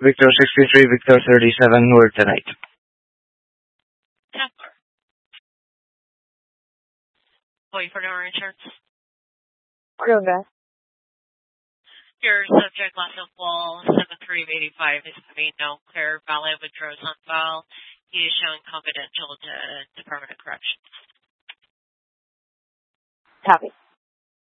Victor 63, Victor 37, word tonight. Templar. Wait for no insurance. Yoga. Your subject last of wall 7385 is having no clear valid withdrawals on file. He is shown confidential to Department of Corrections. Copy.